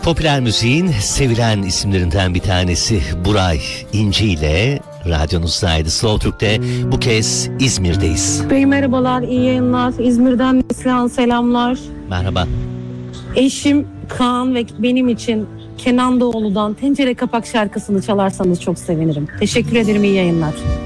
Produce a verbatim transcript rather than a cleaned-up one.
Popüler müziğin sevilen isimlerinden bir tanesi Buray İnci ile radyonuzdaydı. Slow Türk'te bu kez İzmir'deyiz. Bey merhabalar, iyi yayınlar. İzmir'den Neslihan selamlar. Merhaba. Eşim Kaan ve benim için Kenan Doğulu'dan Tencere Kapak şarkısını çalarsanız çok sevinirim. Teşekkür ederim, iyi yayınlar.